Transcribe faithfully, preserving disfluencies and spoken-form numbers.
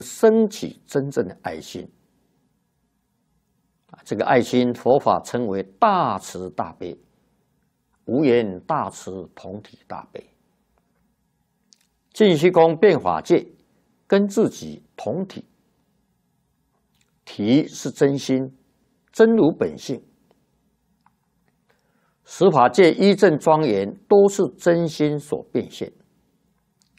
升起真正的爱心。啊，这个爱心，佛法称为大慈大悲，无言大慈，同体大悲。净虚空变法界，跟自己同体，体是真心，真如本性。十法界一正庄严，都是真心所变现。